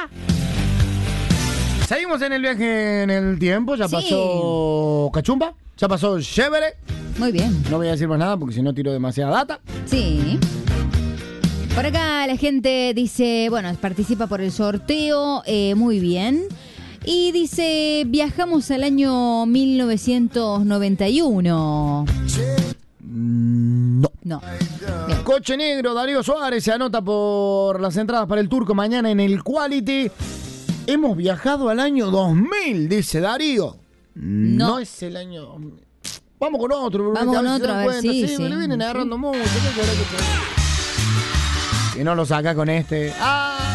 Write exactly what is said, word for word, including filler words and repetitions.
Seguimos en el viaje en el tiempo. Ya Sí. pasó Cachumba, ya pasó Chévere. Muy bien. No voy a decir más nada porque si no tiro demasiada data. Sí. Por acá la gente dice, bueno, participa por el sorteo, eh, muy bien. Y dice, viajamos al año mil novecientos noventa y uno. No. No. Bien. Coche Negro, Darío Suárez se anota por las entradas para el Turco mañana en el Quality. Hemos viajado al año dos mil, dice Darío. No, No. es el año dos mil. Vamos con otro. Vamos con si otro, se dan a ver, cuenta. sí, sí. sí. Me lo vienen agarrando mucho. ¿Qué querés que te- Y no lo saca con este. ¡Ah!